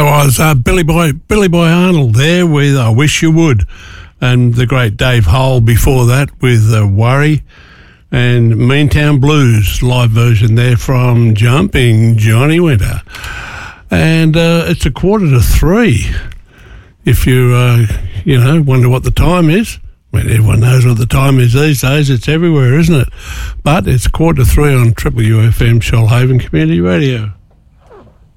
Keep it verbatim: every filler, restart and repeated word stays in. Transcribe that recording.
was uh, Billy Boy Billy Boy Arnold there with I Wish You Would, and the great Dave Hole before that with uh, Worry, and Meantown Blues live version there from Jumping Johnny Winter. And uh, it's a quarter to three. If you, uh, you know, wonder what the time is, I mean, everyone knows what the time is these days. It's everywhere, isn't it? But it's quarter to three on Triple U F M, Shoalhaven Community Radio.